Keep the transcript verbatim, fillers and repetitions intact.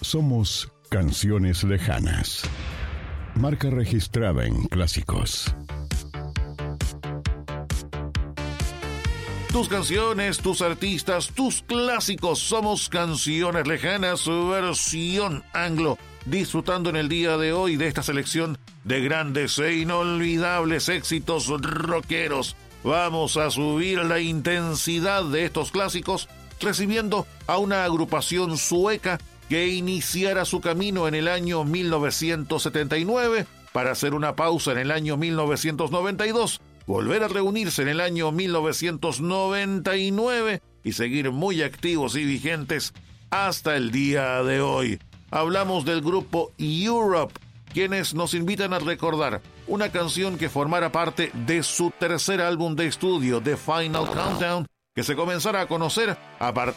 Somos Canciones Lejanas. Marca registrada en Clásicos. Tus canciones, tus artistas, tus clásicos. Somos Canciones Lejanas, versión anglo. Disfrutando en el día de hoy de esta selección de grandes e inolvidables éxitos rockeros. Vamos a subir la intensidad de estos clásicos recibiendo a una agrupación sueca que iniciara su camino en el año mil novecientos setenta y nueve para hacer una pausa en el año mil novecientos noventa y dos, volver a reunirse en el año mil novecientos noventa y nueve y seguir muy activos y vigentes hasta el día de hoy. Hablamos del grupo Europe, quienes nos invitan a recordar una canción que formara parte de su tercer álbum de estudio, The Final Countdown, que se comenzara a conocer a partir